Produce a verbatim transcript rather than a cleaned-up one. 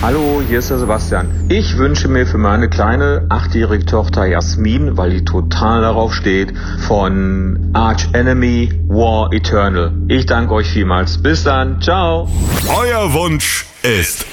Hallo, hier ist der Sebastian. Ich wünsche mir für meine kleine achtjährige Tochter Jasmin, weil die total darauf steht, von Arch Enemy War Eternal. Ich danke euch vielmals. Bis dann. Ciao. Euer Wunsch ist